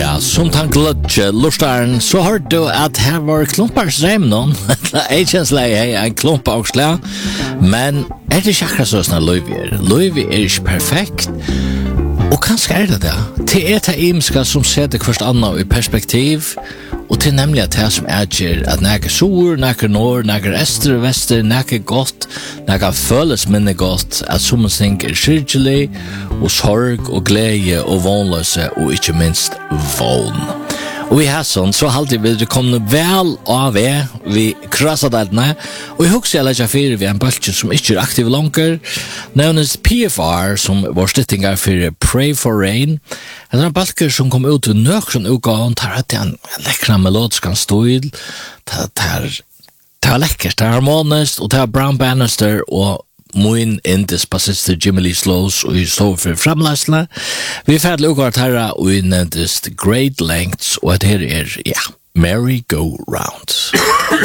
Ja, som han glödde lustaren så har du att här var klumpars remnon. Agensläge en klumpa också. Men är det chakra så snart Louis är inte perfekt. Och kanske är det där. Det är det imska som sätter först annan i perspektiv. Och till nämligen det som äger att näka sur, näka norr, näka öster och väster, näka gott, näka føles minne gott, att som ting är kyrkelig, och sorg, och glädje, och vanlöse, och inte minst vån. Och i Hasson så alltid vill det komma väl av vi krassadeltene, och i huset jag lägger för vi en bulge som inte är aktiv långt, nämns PFR som var stittingar för Pray for Rain. Det är en bulge som kom ut ur nökson utgång, tar att en läckra melodisk stil, det är läckert, det är harmoniskt, och det är Brown Bannister och min indis bassister Jimmy Lee Slows och i står för framläsarna. Vi är färdiga att höra och i nämndes Great Lengths och det här är, Merry Go Round.